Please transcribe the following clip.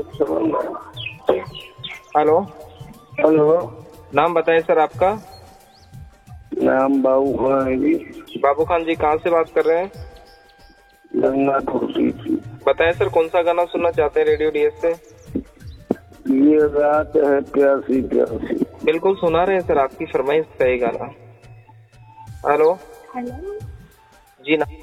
Hello hello, नाम बताएं sir आपका। नाम बाबू खान है जी। बाबू खान जी कहाँ से बात कर रहे हैं? गंगा तुलसी जी। बताएं सर कौन सा गाना सुनना चाहते हैं रेडियो डीएस से? ये रात है प्यासी प्यासी। बिल्कुल सुना रहे हैं सर, आपकी फरमाइश का ये गाना। हेलो हेलो जी ना।